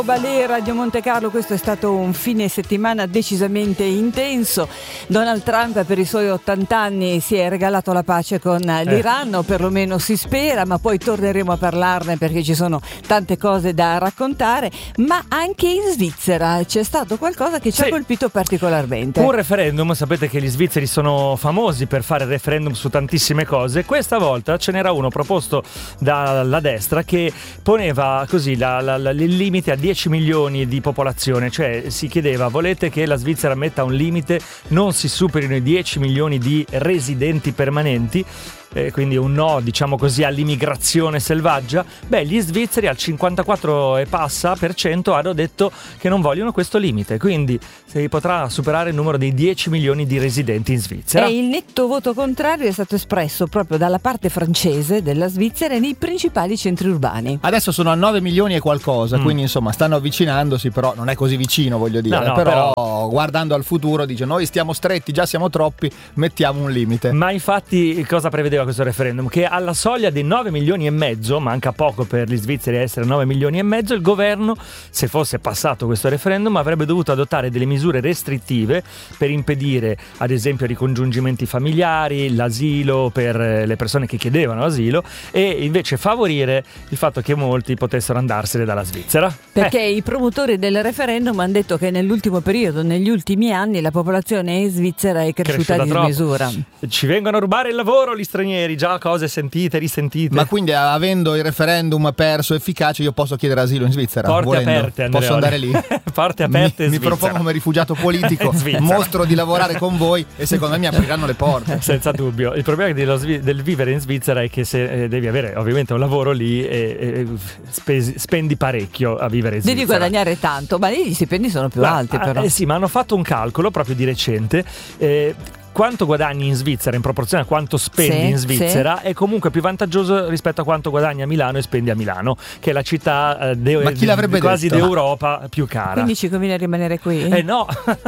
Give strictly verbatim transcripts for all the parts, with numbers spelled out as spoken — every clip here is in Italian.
Ballet, Radio Monte Carlo, questo è stato un fine settimana decisamente intenso. Donald Trump per i suoi ottanta anni si è regalato la pace con l'Iran, o perlomeno si spera, ma poi torneremo a parlarne perché ci sono tante cose da raccontare. Ma anche in Svizzera c'è stato qualcosa che ci sì. ha colpito particolarmente. Un referendum, sapete che gli svizzeri sono famosi per fare referendum su tantissime cose. Questa volta ce n'era uno proposto dalla destra che poneva così la, la, la, il limite a dieci milioni di popolazione, cioè si chiedeva: volete che la Svizzera metta un limite, non si superino i dieci milioni di residenti permanenti? Eh, quindi un no, diciamo così, all'immigrazione selvaggia. Beh, gli svizzeri al cinquantaquattro e passa per cento hanno detto che non vogliono questo limite, quindi si potrà superare il numero dei dieci milioni di residenti in Svizzera. E il netto voto contrario è stato espresso proprio dalla parte francese della Svizzera nei principali centri urbani. Adesso sono a nove milioni e qualcosa, mm. quindi insomma stanno avvicinandosi, però non è così vicino, voglio dire. No, no, però, però guardando al futuro dice: noi stiamo stretti, già siamo troppi, mettiamo un limite. Ma infatti cosa prevedeva questo referendum? Che alla soglia dei nove milioni e mezzo, manca poco per gli svizzeri essere nove milioni e mezzo, il governo, se fosse passato questo referendum, avrebbe dovuto adottare delle misure restrittive per impedire ad esempio ricongiungimenti familiari, l'asilo per le persone che chiedevano asilo, e invece favorire il fatto che molti potessero andarsene dalla Svizzera. Perché eh. i promotori del referendum hanno detto che nell'ultimo periodo, negli ultimi anni, la popolazione svizzera è cresciuta, cresciuta di troppo. misura. Ci vengono a rubare il lavoro gli stranieri, già cose sentite, risentite. Ma quindi, avendo il referendum perso efficace, io posso chiedere asilo in Svizzera? Porte volendo. aperte, Andrea. Posso andare lì? Porte aperte. Mi, mi propongo come rifugiato politico, mostro di lavorare con voi e secondo me mi apriranno le porte. Senza dubbio. Il problema dello, del vivere in Svizzera è che se eh, devi avere ovviamente un lavoro lì e, e spesi, spendi parecchio a vivere in Svizzera. Devi guadagnare tanto, ma lì gli stipendi sono più ma, alti però. Eh sì, ma hanno fatto un calcolo proprio di recente. Eh, quanto guadagni in Svizzera in proporzione a quanto spendi sì, in Svizzera sì. è comunque più vantaggioso rispetto a quanto guadagni a Milano e spendi a Milano, che è la città eh, de- Ma chi l'avrebbe de- quasi detto? d'Europa più cara. Quindi ci conviene rimanere qui? Eh no,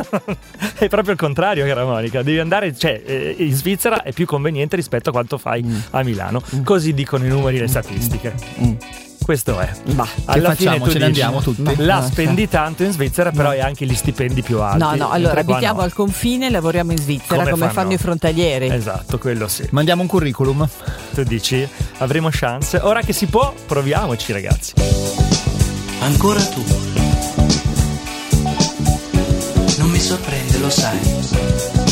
è proprio il contrario, cara Monica. Devi andare, cioè eh, in Svizzera è più conveniente rispetto a quanto fai mm. a Milano. Mm. Così dicono i numeri e le statistiche. Mm. Questo è. Bah, alla che fine facciamo? Ce ne andiamo tutti. La spendi tanto in Svizzera, però hai anche gli stipendi più alti. No, no, allora abitiamo no. al confine, lavoriamo in Svizzera come, come fanno? fanno i frontalieri. Esatto, quello sì. Mandiamo un curriculum. Tu dici? Avremo chance. Ora che si può, proviamoci, ragazzi. Ancora tu. Non mi sorprende, lo sai.